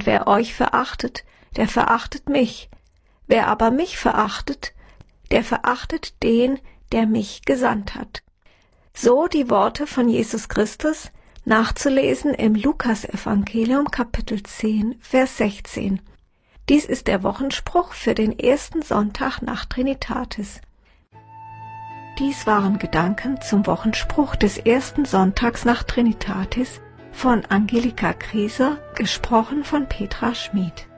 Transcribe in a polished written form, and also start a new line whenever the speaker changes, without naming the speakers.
Und wer euch verachtet, der verachtet mich. Wer aber mich verachtet, der verachtet den, der mich gesandt hat. So die Worte von Jesus Christus, nachzulesen im Lukas-Evangelium Kapitel 10, Vers 16. Dies ist der Wochenspruch für den ersten Sonntag nach Trinitatis. Dies waren Gedanken zum Wochenspruch des ersten Sonntags nach Trinitatis von Angelika Krieser, gesprochen von Petra Schmid.